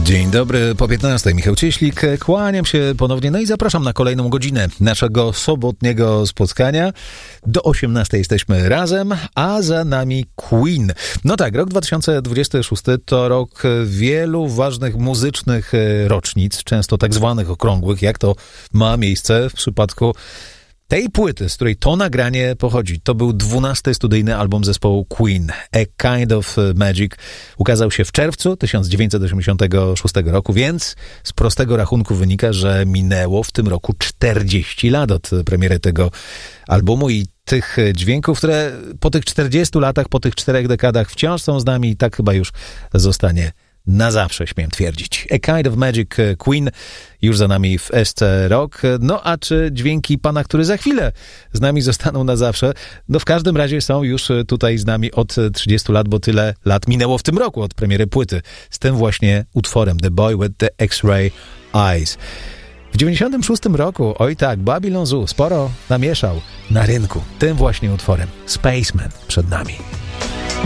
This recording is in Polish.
Dzień dobry, po 15. Michał Cieślik, kłaniam się ponownie, no i zapraszam na kolejną godzinę naszego sobotniego spotkania. Do 18 jesteśmy razem, a za nami Queen. No tak, rok 2026 to rok wielu ważnych muzycznych rocznic, często tak zwanych okrągłych, jak to ma miejsce w przypadku tej płyty, z której to nagranie pochodzi. To był 12. studyjny album zespołu Queen, A Kind of Magic. Ukazał się w czerwcu 1986 roku, więc z prostego rachunku wynika, że minęło w tym roku 40 lat od premiery tego albumu i tych dźwięków, które po tych 40 latach, po tych 4 dekadach wciąż są z nami i tak chyba już zostanie na zawsze, śmiem twierdzić. A Kind of Magic, Queen, już za nami w SC Rock. No a czy dźwięki pana, który za chwilę z nami zostaną na zawsze? No w każdym razie są już tutaj z nami od 30 lat, bo tyle lat minęło w tym roku od premiery płyty. Z tym właśnie utworem The Boy with the X-Ray Eyes. W 96 roku, oj tak, Babylon Zoo sporo namieszał na rynku tym właśnie utworem. Spaceman przed nami.